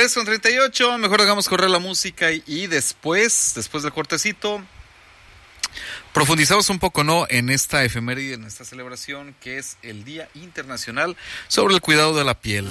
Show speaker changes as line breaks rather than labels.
3:38, mejor dejamos correr la música y después del cortecito, profundizamos un poco, ¿no?, en esta efeméride, en esta celebración que es el Día Internacional sobre el Cuidado de la Piel.